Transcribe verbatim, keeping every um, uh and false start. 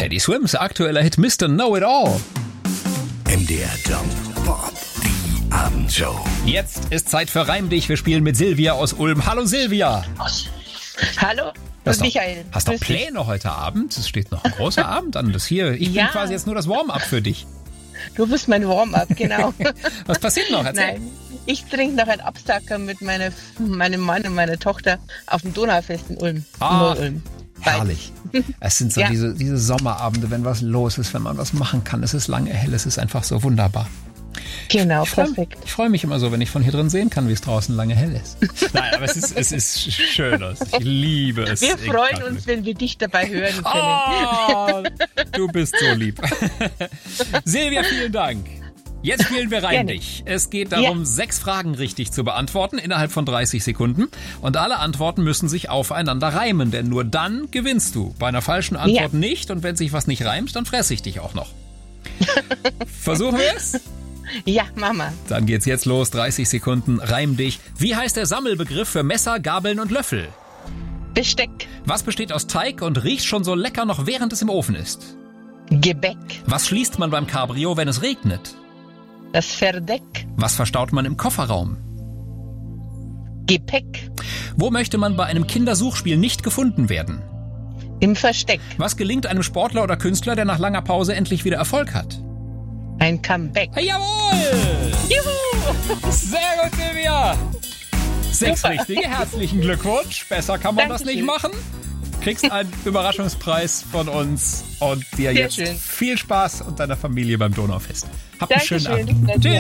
Teddy Swims aktueller Hit Mister Know-It-All. M D R Jump Bob, die Abendshow. Jetzt ist Zeit für Reim dich. Wir spielen mit Silvia aus Ulm. Hallo Silvia. Hallo, Hast Michael. Doch, hast doch Pläne heute Abend? Es steht noch ein großer Abend an. Das hier, ich Ja. bin quasi jetzt nur das Warm-up für dich. Du bist mein Warm-up, genau. Was passiert noch? Erzähl. Nein, ich trinke noch einen Absacker mit meiner, meinem Mann und meiner Tochter auf dem Donaufest in Ulm. Ah, in Ulm. Herrlich. Es sind so Ja. diese, diese Sommerabende, wenn was los ist, wenn man was machen kann. Es ist lange hell, es ist einfach so wunderbar. Genau, Ich freu- perfekt. Ich freue mich immer so, wenn ich von hier drin sehen kann, wie es draußen lange hell ist. Nein, aber es ist, es ist schön. Ich liebe es. Wir Ich freuen mag uns, es. wenn wir dich dabei hören können. Oh, du bist so lieb. Silvia, vielen Dank. Jetzt spielen wir rein Gerne. dich. Es geht darum, Ja. sechs Fragen richtig zu beantworten innerhalb von dreißig Sekunden. Und alle Antworten müssen sich aufeinander reimen, denn nur dann gewinnst du. Bei einer falschen Antwort Ja. nicht. Und wenn sich was nicht reimt, dann fresse ich dich auch noch. Versuchen wir es? Ja, Mama. Dann geht's jetzt los. dreißig Sekunden. Reim dich. Wie heißt der Sammelbegriff für Messer, Gabeln und Löffel? Besteck, Was besteht aus Teig und riecht schon so lecker noch während es im Ofen ist? Gebäck, Was schließt man beim Cabrio, wenn es regnet? das Verdeck, Was verstaut man im Kofferraum? Gepäck, Wo möchte man bei einem Kindersuchspiel nicht gefunden werden? im Versteck, Was gelingt einem Sportler oder Künstler, der nach langer Pause endlich wieder Erfolg hat? ein Comeback. Hey, jawohl! Juhu! Sehr gut, Silvia! Sechs Super. richtige, herzlichen Glückwunsch. Besser kann man das Dankeschön. nicht machen. Kriegst einen Überraschungspreis von uns und dir Sehr jetzt schön. viel Spaß und deiner Familie beim Donaufest. Habt einen schönen Dankeschön. Abend. Tschüss.